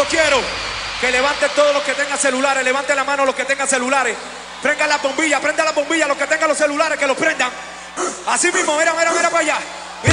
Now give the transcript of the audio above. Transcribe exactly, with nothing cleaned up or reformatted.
yo quiero que levanten todos los que tengan celulares, levanten la mano los que tengan celulares, prendan las bombillas, prendan las bombillas los que tengan los celulares, que los prendan. Así mismo, mira, mira, mira para allá.